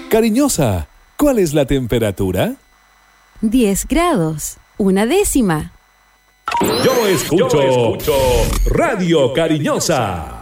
Cariñosa, ¿cuál es la temperatura? 10 grados, 1/10. Yo escucho Radio Cariñosa.